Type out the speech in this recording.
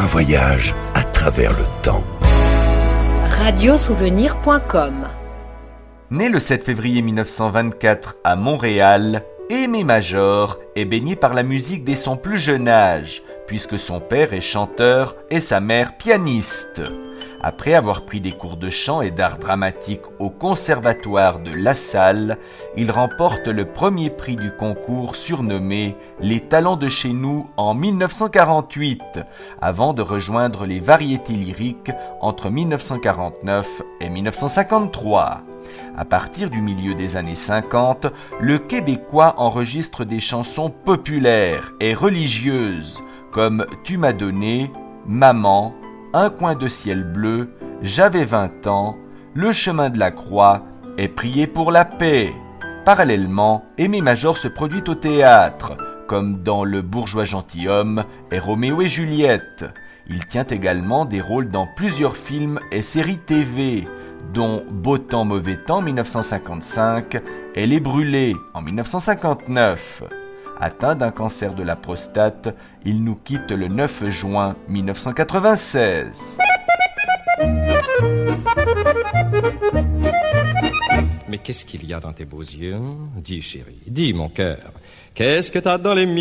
voyage à travers le temps. Radiosouvenir.com. Né le 7 février 1924 à Montréal, Aimé Major est baigné par la musique dès son plus jeune âge, puisque son père est chanteur et sa mère pianiste. Après avoir pris des cours de chant et d'art dramatique au Conservatoire de La Salle, il remporte le premier prix du concours surnommé Les Talents de chez nous en 1948, avant de rejoindre les variétés lyriques entre 1949 et 1953. À partir du milieu des années 50, le Québécois enregistre des chansons populaires et religieuses comme Tu m'as donné, Maman, Un coin de ciel bleu, J'avais 20 ans, Le chemin de la croix et Prier pour la paix. Parallèlement, Aimé Major se produit au théâtre, comme dans Le bourgeois gentilhomme et Roméo et Juliette. Il tient également des rôles dans plusieurs films et séries TV, dont Beau temps, mauvais temps 1955 et Les Brûlés en 1959. Atteint d'un cancer de la prostate, il nous quitte le 9 juin 1996. Mais qu'est-ce qu'il y a dans tes beaux yeux? Dis, chérie, dis, mon cœur. Qu'est-ce que t'as dans les miens?